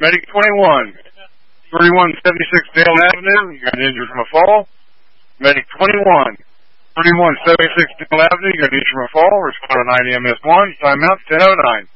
Medic 21, 3176 Dale Avenue, you got injured from a fall. Medic 21, 3176 Dale Avenue, you got injured from a fall. Respond to 9 EMS 1, timeout 10:09.